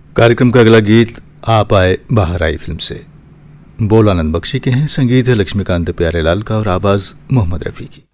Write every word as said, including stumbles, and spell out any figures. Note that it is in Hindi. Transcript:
कार्यक्रम का अगला गीत आप आए बाहर आई फिल्म से। बोल आनंद बख्शी के हैं, संगीत है लक्ष्मीकांत प्यारेलाल का और आवाज मोहम्मद रफी की।